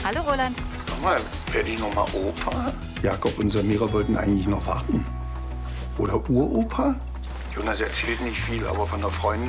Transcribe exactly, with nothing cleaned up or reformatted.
Hallo Roland. Sag mal, werde ich noch mal Opa? Jakob und Samira wollten eigentlich noch warten. Oder Uropa? Jonas erzählt nicht viel, aber von der Freundin